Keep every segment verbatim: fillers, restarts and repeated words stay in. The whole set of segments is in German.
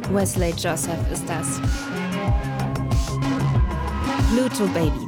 Wesley Joseph ist das. Pluto Baby.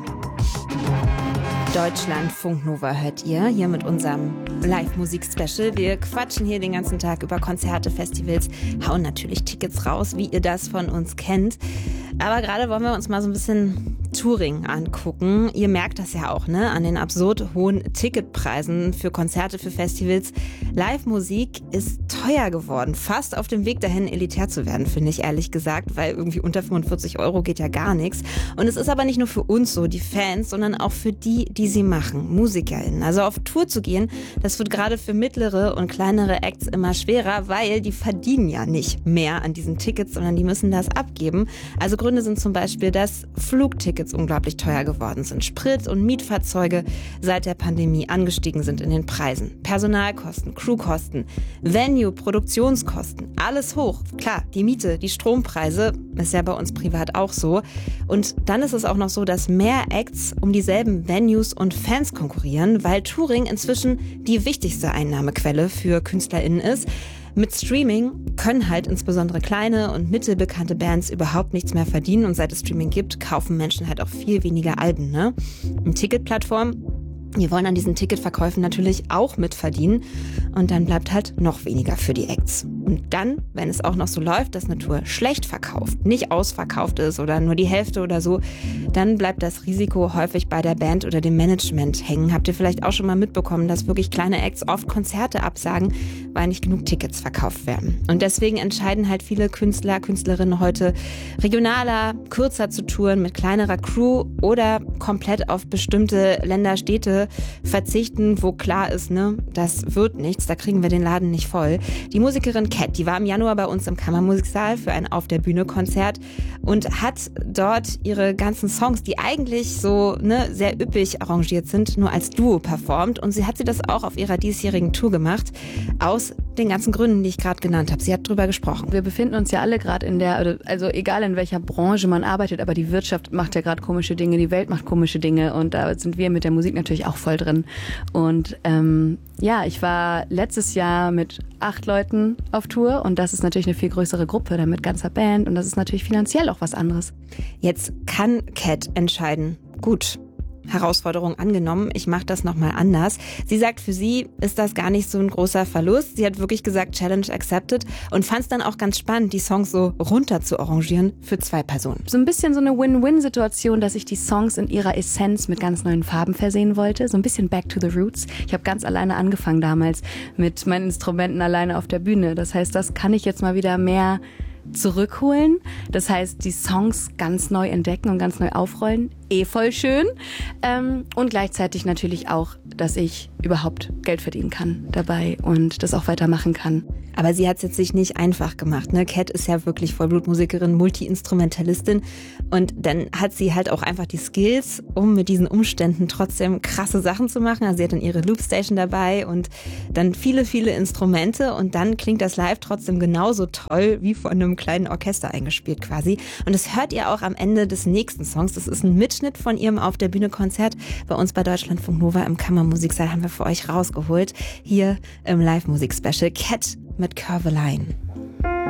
Deutschland Funknova hört ihr hier mit unserem Live-Musik-Special. Wir quatschen hier den ganzen Tag über Konzerte, Festivals, hauen natürlich Tickets raus, wie ihr das von uns kennt. Aber gerade wollen wir uns mal so ein bisschen Touring angucken. Ihr merkt das ja auch, ne, an den absurd hohen Ticketpreisen für Konzerte, für Festivals. Live-Musik ist teuer geworden, fast auf dem Weg dahin, elitär zu werden, finde ich ehrlich gesagt, weil irgendwie unter fünfundvierzig Euro geht ja gar nichts. Und es ist aber nicht nur für uns so, die Fans, sondern auch für die, die sie machen, MusikerInnen. Also auf Tour zu gehen, das wird gerade für mittlere und kleinere Acts immer schwerer, weil die verdienen ja nicht mehr an diesen Tickets, sondern die müssen das abgeben. Also Gründe sind zum Beispiel, dass Flugtickets unglaublich teuer geworden sind, Sprit- und Mietfahrzeuge seit der Pandemie angestiegen sind in den Preisen, Personalkosten, Crewkosten, Venue, Produktionskosten, alles hoch. Klar, die Miete, die Strompreise, ist ja bei uns privat auch so. Und dann ist es auch noch so, dass mehr Acts um dieselben Venues und Fans konkurrieren, weil Touring inzwischen die wichtigste Einnahmequelle für KünstlerInnen ist. Mit Streaming können halt insbesondere kleine und mittelbekannte Bands überhaupt nichts mehr verdienen. Und seit es Streaming gibt, kaufen Menschen halt auch viel weniger Alben, ne? Und Ticketplattformen, die wollen an diesen Ticketverkäufen natürlich auch mitverdienen. Und dann bleibt halt noch weniger für die Acts. Und dann, wenn es auch noch so läuft, dass eine Tour schlecht verkauft, nicht ausverkauft ist oder nur die Hälfte oder so, dann bleibt das Risiko häufig bei der Band oder dem Management hängen. Habt ihr vielleicht auch schon mal mitbekommen, dass wirklich kleine Acts oft Konzerte absagen, weil nicht genug Tickets verkauft werden. Und deswegen entscheiden halt viele Künstler, Künstlerinnen heute regionaler, kürzer zu touren mit kleinerer Crew oder komplett auf bestimmte Länder, Städte verzichten, wo klar ist, ne, das wird nichts, da kriegen wir den Laden nicht voll. Die Musikerin Cat, die war im Januar bei uns im Kammermusiksaal für ein Auf der Bühne Konzert und hat dort ihre ganzen Songs, die eigentlich so ne, sehr üppig arrangiert sind, nur als Duo performt. Und sie hat sie das auch auf ihrer diesjährigen Tour gemacht, aus den ganzen Gründen, die ich gerade genannt habe. Sie hat drüber gesprochen. Wir befinden uns ja alle gerade in der, also egal in welcher Branche man arbeitet, aber die Wirtschaft macht ja gerade komische Dinge, die Welt macht komische Dinge und da sind wir mit der Musik natürlich auch voll drin. Und ähm, ja, ich war letztes Jahr mit acht Leuten auf Tour und das ist natürlich eine viel größere Gruppe, dann mit ganzer Band und das ist natürlich finanziell auch was anderes. Jetzt kann Cat entscheiden, gut, Herausforderung angenommen, ich mache das nochmal anders. Sie sagt, für sie ist das gar nicht so ein großer Verlust. Sie hat wirklich gesagt, Challenge accepted und fand es dann auch ganz spannend, die Songs so runter zu arrangieren für zwei Personen. So ein bisschen so eine Win-Win-Situation, dass ich die Songs in ihrer Essenz mit ganz neuen Farben versehen wollte. So ein bisschen back to the roots. Ich habe ganz alleine angefangen damals mit meinen Instrumenten alleine auf der Bühne. Das heißt, das kann ich jetzt mal wieder mehr zurückholen. Das heißt, die Songs ganz neu entdecken und ganz neu aufrollen. Eh voll schön. Ähm, und gleichzeitig natürlich auch, dass ich überhaupt Geld verdienen kann dabei und das auch weitermachen kann. Aber sie hat es jetzt sich nicht einfach gemacht, ne? Cat ist ja wirklich Vollblutmusikerin, Multi-Instrumentalistin und dann hat sie halt auch einfach die Skills, um mit diesen Umständen trotzdem krasse Sachen zu machen. Also sie hat dann ihre Loopstation dabei und dann viele, viele Instrumente und dann klingt das live trotzdem genauso toll wie von einem kleinen Orchester eingespielt quasi. Und das hört ihr auch am Ende des nächsten Songs. Das ist ein Mitschnitt von ihrem Auf der Bühne Konzert bei uns bei Deutschland Funknova im Kammermusiksaal, haben wir für euch rausgeholt. Hier im Live-Musik-Special Cat mit Curve Line.